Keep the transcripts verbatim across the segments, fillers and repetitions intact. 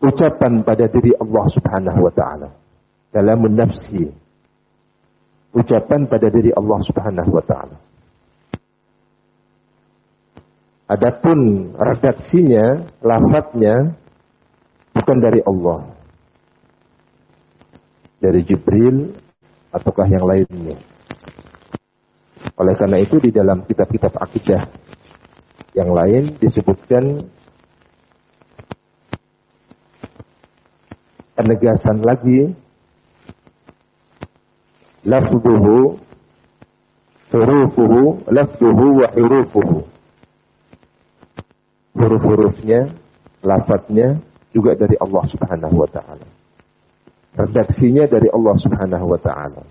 ucapan pada diri Allah Subhanahu wa taala. Kalamun nafsi. Ucapan pada diri Allah Subhanahu wa taala. Adapun redaksinya, lafadznya bukan dari Allah. Dari Jibril ataukah yang lainnya. Oleh karena itu di dalam kitab-kitab akidah yang lain disebutkan penegasan lagi lafzuhu hurufuhu lafzuhu wa hurufuhu, huruf-hurufnya, lafadznya juga dari Allah Subhanahu wa taala. Redaksinya dari Allah Subhanahu wa taala.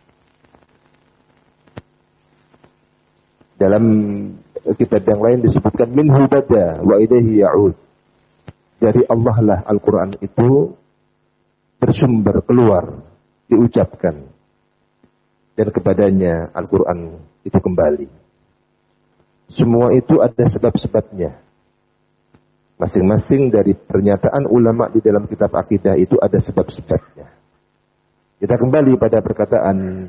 Dalam kitab yang lain disebutkan minhu bada wa ilaihi ya'ud. Dari Allah lah Al-Quran itu bersumber, keluar, diucapkan. Dan kepadanya Al-Quran itu kembali. Semua itu ada sebab-sebabnya. Masing-masing dari pernyataan ulama di dalam kitab akidah itu ada sebab-sebabnya. Kita kembali pada perkataan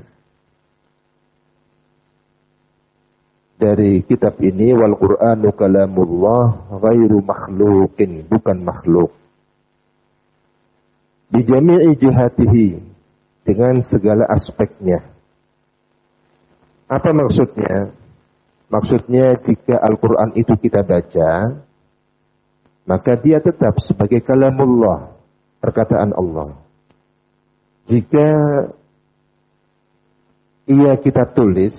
dari kitab ini, wal Qur'anu kalamullah ghairu makhluqin, bukan makhluk. Bi jami'i jihatihi, dengan segala aspeknya. Apa maksudnya? Maksudnya jika Al-Quran itu kita baca, maka dia tetap sebagai kalamullah, perkataan Allah. Jika ia kita tulis,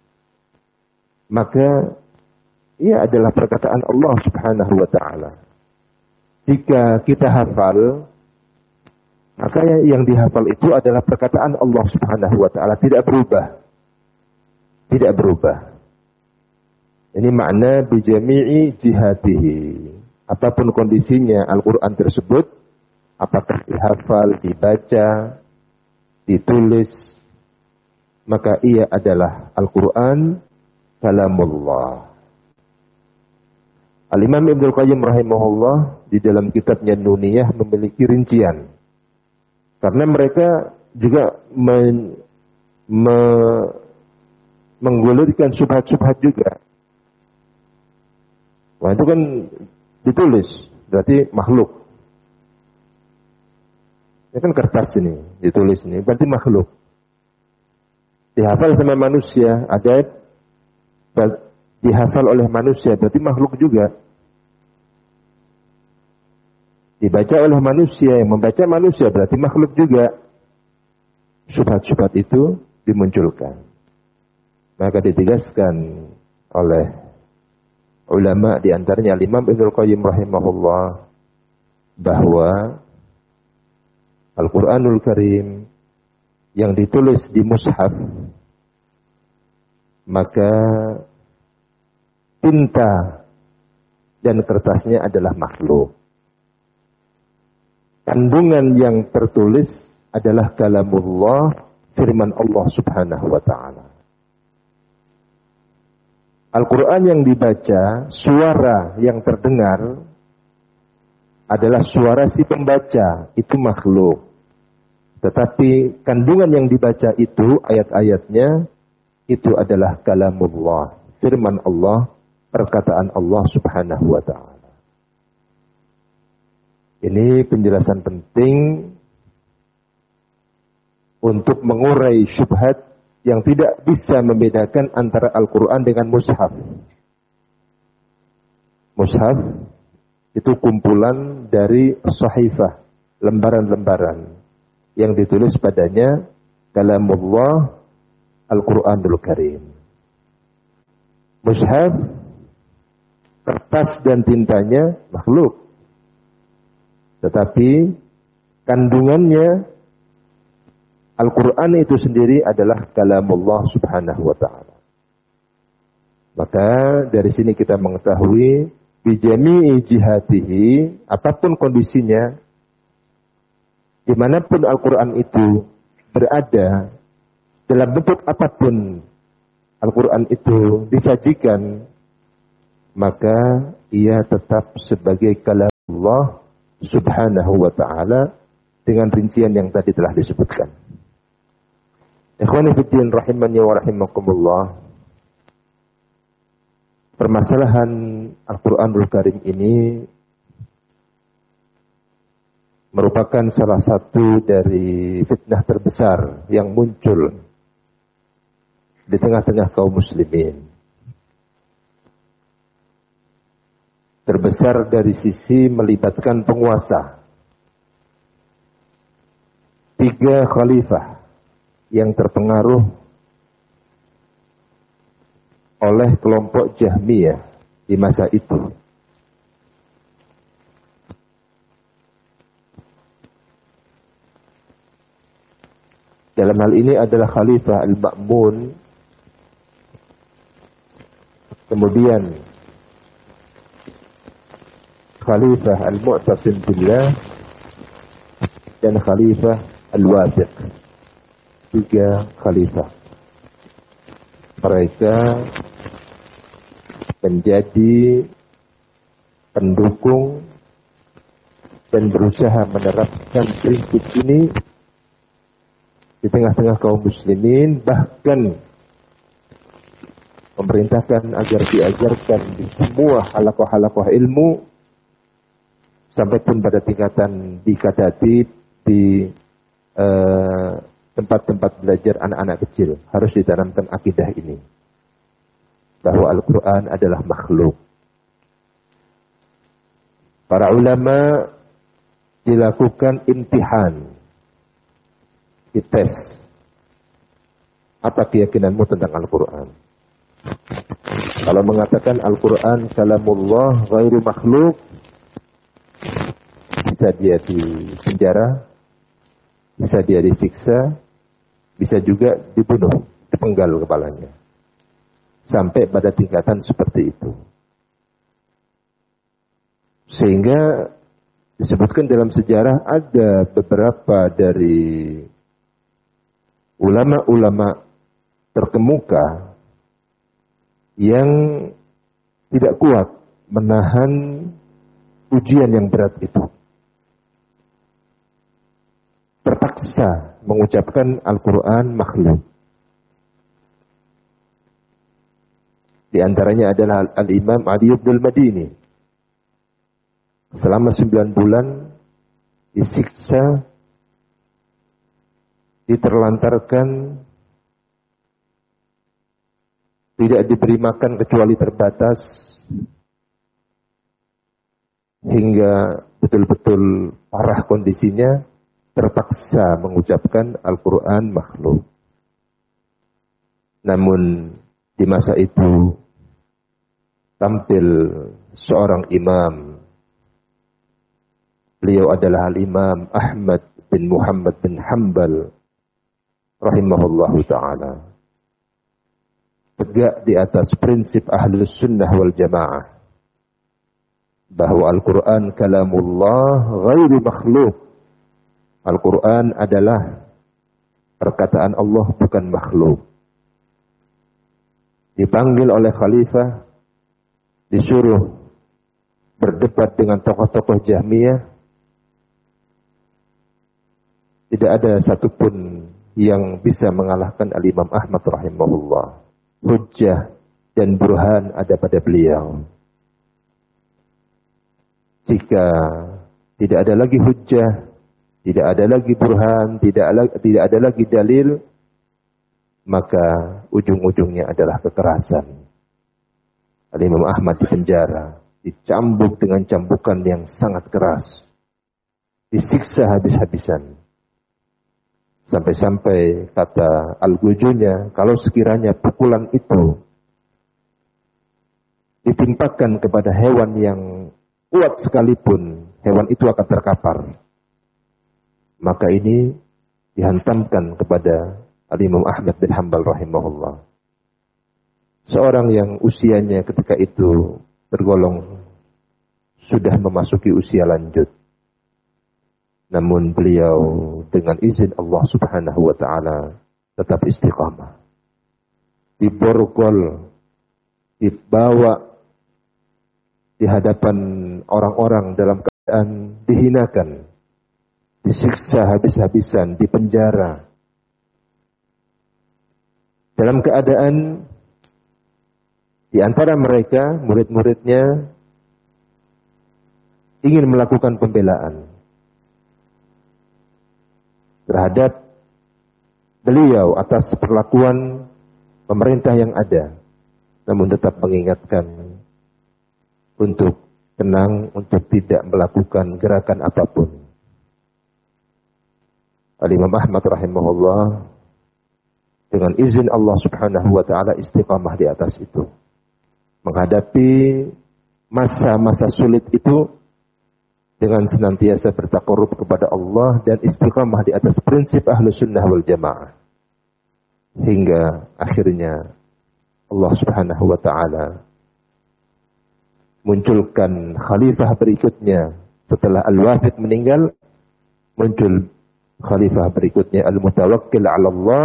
maka ia adalah perkataan Allah Subhanahu wa taala. Jika kita hafal, maka yang dihafal itu adalah perkataan Allah Subhanahu wa taala, tidak berubah. Tidak berubah. Ini makna bijami'i jihatihi. Apapun kondisinya Al-Quran tersebut, apakah dihafal, dibaca, ditulis, maka ia adalah Al-Quran kalamullah. Al-Imam Ibnul Qayyim rahimahullah di dalam kitabnya Nuniyah memiliki rincian. Karena mereka juga men, me, menggulirkan subhat-subhat juga. Wah, itu kan ditulis, berarti makhluk. Ini kan kertas ini, ditulis ini, berarti makhluk. Dihafal sama manusia, ada dihafal oleh manusia, berarti makhluk juga. Dibaca oleh manusia, yang membaca manusia, berarti makhluk juga. Subhat-subhat itu dimunculkan. Maka ditegaskan oleh ulama di antaranya Imam Ibnul Qayyim rahimahullah bahwa Al-Qur'anul Karim yang ditulis di mushaf, maka tinta dan kertasnya adalah makhluk. Kandungan yang tertulis adalah kalamullah, firman Allah Subhanahu wa taala. Al-Quran yang dibaca, suara yang terdengar adalah suara si pembaca, itu makhluk. Tetapi kandungan yang dibaca itu, ayat-ayatnya, itu adalah kalamullah, firman Allah, perkataan Allah Subhanahu wa ta'ala. Ini penjelasan penting untuk mengurai syubhat yang tidak bisa membedakan antara Al-Quran dengan mushaf. Mushaf itu kumpulan dari sahifah, lembaran-lembaran yang ditulis padanya kalamullah Al-Quranul Karim. Mushaf, kertas dan tintanya makhluk. Tetapi kandungannya Al-Quran itu sendiri adalah kalamullah Subhanahu wa ta'ala. Maka dari sini kita mengetahui bijami'i jihatihi, apapun kondisinya, dimanapun Al-Quran itu berada, dalam bentuk apapun Al-Quran itu disajikan, maka ia tetap sebagai kalamullah, Subhanahu wa ta'ala dengan rincian yang tadi telah disebutkan. Ikhwani fiddin rahimani wa rahimakumullah. Permasalahan Al-Quranul Karim ini merupakan salah satu dari fitnah terbesar yang muncul di tengah-tengah kaum muslimin. Terbesar dari sisi melibatkan penguasa. Tiga khalifah yang terpengaruh oleh kelompok Jahmiyah di masa itu. Dalam hal ini adalah Khalifah Al-Ma'mun, kemudian Khalifah Al-Mu'tasim Billah, dan Khalifah Al-Wathiq. Tiga khalifah. Mereka menjadi pendukung dan berusaha menerapkan prinsip ini di tengah-tengah kaum muslimin, bahkan memerintahkan agar diajarkan di semua halakoh-halakoh ilmu, sampai pun pada tingkatan di katatib, di uh, tempat-tempat belajar anak-anak kecil harus ditanamkan akidah ini, bahwa Al-Quran adalah makhluk. Para ulama dilakukan imtihan, dites, apa keyakinanmu tentang Al-Quran? Kalau mengatakan Al-Quran kalamullah ghairu makhluk, bisa dia dipenjara, bisa dia disiksa, bisa juga dibunuh, dipenggal kepalanya. Sampai pada tingkatan seperti itu. Sehingga disebutkan dalam sejarah ada beberapa dari ulama-ulama terkemuka yang tidak kuat menahan ujian yang berat itu. Terpaksa mengucapkan Al-Quran makhluk. Di antaranya adalah Al-Imam Ali bin Al-Madini. Selama sembilan bulan disiksa, diterlantarkan, tidak diberi makan kecuali terbatas, hingga betul-betul parah kondisinya, terpaksa mengucapkan Al-Quran makhluk. Namun di masa itu tampil seorang imam. Beliau adalah Al-Imam Ahmad bin Muhammad bin Hanbal rahimahullahu ta'ala. Tegak di atas prinsip Ahlus Sunnah wal Jamaah, bahwa Al-Quran kalamullah ghairu makhluk. Al-Quran adalah perkataan Allah, bukan makhluk. Dipanggil oleh khalifah, disuruh berdebat dengan tokoh-tokoh Jahmiyah. Tidak ada satupun yang bisa mengalahkan Al-Imam Ahmad rahimahullah. Hujjah dan burhan ada pada beliau. Jika tidak ada lagi hujjah, tidak ada lagi burhan, tidak ada, tidak ada lagi dalil, maka ujung-ujungnya adalah kekerasan. Al-Imam Ahmad dipenjara, dicambuk dengan cambukan yang sangat keras, disiksa habis-habisan. Sampai-sampai kata Al-Gujunya, kalau sekiranya pukulan itu ditimpakan kepada hewan yang kuat sekalipun, hewan itu akan terkapar. Maka ini dihantamkan kepada Al-Imam Ahmad bin Hanbal rahimahullah. Seorang yang usianya ketika itu tergolong sudah memasuki usia lanjut. Namun beliau dengan izin Allah subhanahu wa ta'ala tetap istiqamah. Diborgol, dibawa di hadapan orang-orang dalam keadaan dihinakan, disiksa habis-habisan, dipenjara. Dalam keadaan di antara mereka, murid-muridnya ingin melakukan pembelaan terhadap beliau atas perlakuan pemerintah yang ada, namun tetap mengingatkan untuk tenang, untuk tidak melakukan gerakan apapun. Al-Imam Ahmad rahimahullah dengan izin Allah subhanahu wa ta'ala istiqamah di atas itu. Menghadapi masa-masa sulit itu dengan senantiasa bertakarrub kepada Allah dan istiqamah di atas prinsip ahlu sunnah wal jamaah. Hingga akhirnya Allah subhanahu wa ta'ala munculkan khalifah berikutnya. Setelah Al-Wafid meninggal, muncul khalifah berikutnya Al-Mutawakkil ala Allah,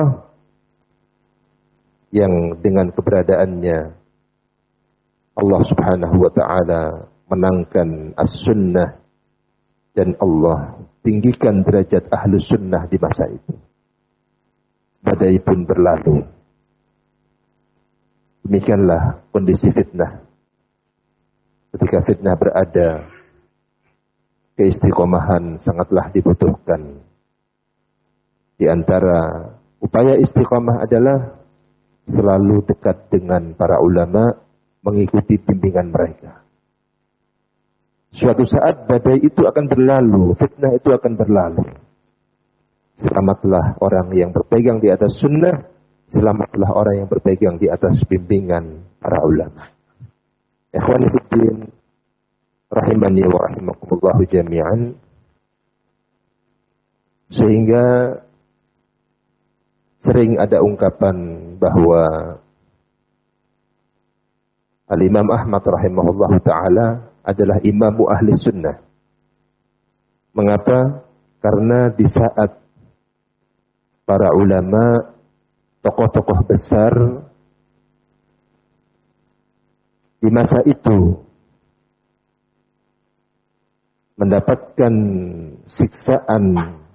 yang dengan keberadaannya Allah subhanahu wa ta'ala menangkan as-sunnah dan Allah tinggikan derajat ahlu sunnah di masa itu. Badai pun berlalu. Demikianlah kondisi fitnah. Ketika fitnah berada, keistiqomahan sangatlah dibutuhkan. Di antara upaya istiqamah adalah selalu dekat dengan para ulama, mengikuti bimbingan mereka. Suatu saat badai itu akan berlalu, fitnah itu akan berlalu. Selamatlah orang yang berpegang di atas sunnah, selamatlah orang yang berpegang di atas bimbingan para ulama. Ikhwani fiddin, rahimani wa rahimakumullah jami'an. Sehingga sering ada ungkapan bahwa Al-Imam Ahmad rahimahullah ta'ala adalah imamu ahli sunnah. Mengapa? Karena di saat para ulama, tokoh-tokoh besar di masa itu mendapatkan siksaan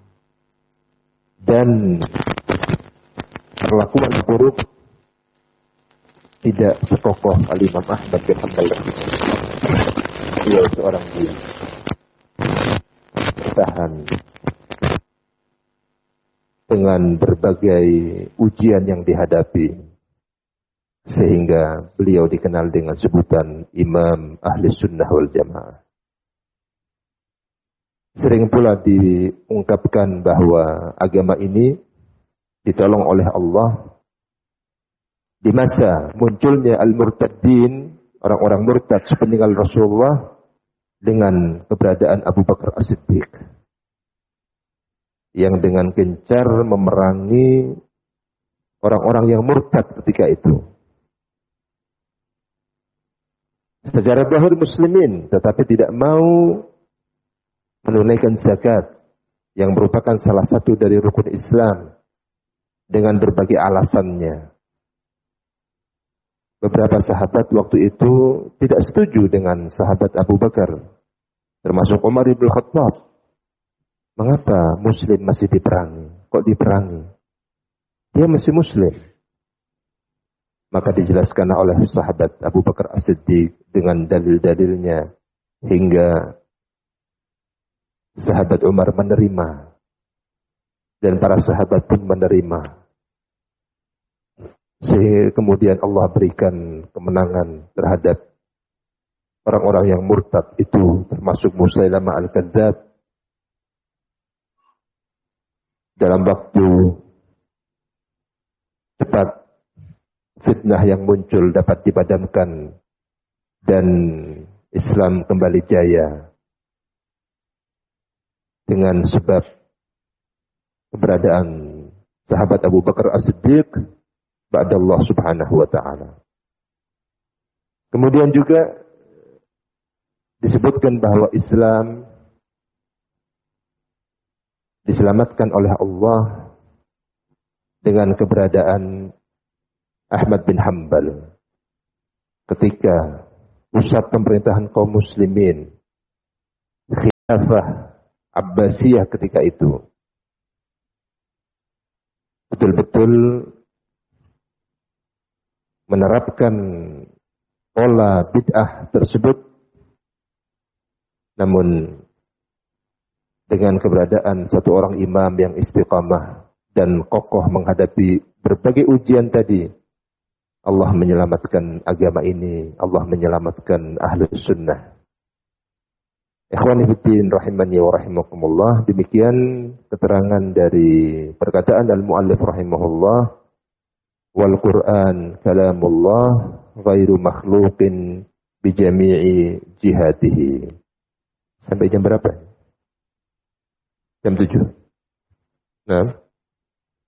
dan perlakuan buruk, tidak sekokoh Al-Imam Ahmad bin Hanbal. Beliau seorang dia bertahan dengan berbagai ujian yang dihadapi, sehingga beliau dikenal dengan sebutan Imam Ahli Sunnah wal Jamaah. Sering pula diungkapkan bahwa agama ini ditolong oleh Allah di masa munculnya al-murtaddin, orang-orang murtad sepeninggal Rasulullah, dengan keberadaan Abu Bakar As-Siddiq yang dengan gencar memerangi orang-orang yang murtad ketika itu. Secara zahir muslimin, tetapi tidak mau menunaikan zakat yang merupakan salah satu dari rukun Islam dengan berbagai alasannya. Beberapa sahabat waktu itu tidak setuju dengan sahabat Abu Bakar, termasuk Umar ibn Khattab. Mengapa muslim masih diperangi? Kok diperangi? Dia masih muslim. Maka dijelaskan oleh sahabat Abu Bakar As-Siddiq dengan dalil-dalilnya, hingga sahabat Umar menerima dan para sahabat pun menerima. Sehingga kemudian Allah berikan kemenangan terhadap orang-orang yang murtad itu, termasuk Musailamah al-Kadzdzab. Dalam waktu cepat, fitnah yang muncul dapat dipadamkan dan Islam kembali jaya dengan sebab keberadaan sahabat Abu Bakar As-Siddiq ba'da Allah subhanahu wa ta'ala. Kemudian juga disebutkan bahwa Islam diselamatkan oleh Allah dengan keberadaan Ahmad bin Hanbal ketika pusat pemerintahan kaum muslimin khilafah Abbasiyah ketika itu betul-betul menerapkan pola bid'ah tersebut, namun dengan keberadaan satu orang imam yang istiqamah dan kokoh menghadapi berbagai ujian tadi, Allah menyelamatkan agama ini, Allah menyelamatkan ahlus sunnah. Ikhwani fiddin rahimani wa rahimakumullah, demikian keterangan dari perkataan al-muallif rahimahullah, wal Qur'an kalamullah ghairu makhluqin bi jami'i jihatihi. Sampai jam berapa? Jam tujuh. Nah.